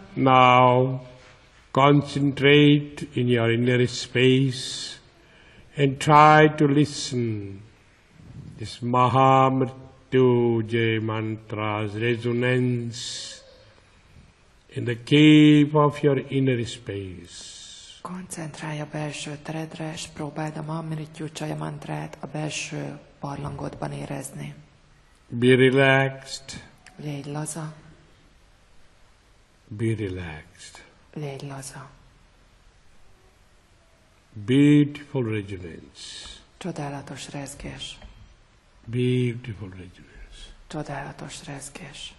Now concentrate in your inner space and try to listen this Mahamrityunjaya mantra's resonance in the cave of your inner space. Koncentrálj a belső teredre, és próbáld a Mahamrityunjaya mantrát a belső barlangodban érezni. Be relaxed. Légy laza. Be relaxed. Légy laza. Beautiful resonance. Csodálatos rezgés. Beautiful resonance. Csodálatos rezgés.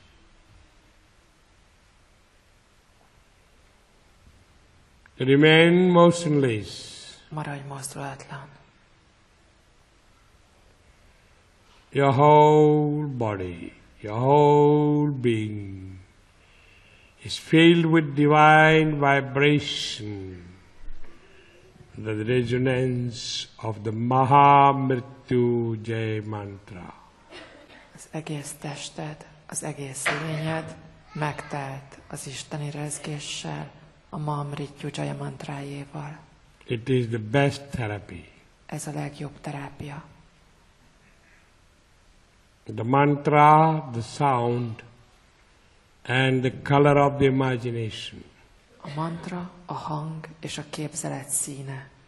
Remain motionless. Maradj mozdulatlan. Your whole body, your whole being is filled with divine vibration, the resonance of the Mahamrityunjaya mantra. Az egész tested, az egész lényed megtelt az isteni rezgéssel, a Mahamrityunjaya mantrájéval. It is the best therapy. Ez a legjobb terápia. The mantra, the sound, and the color of the imagination. A mantra, a hang és a képzelet színe.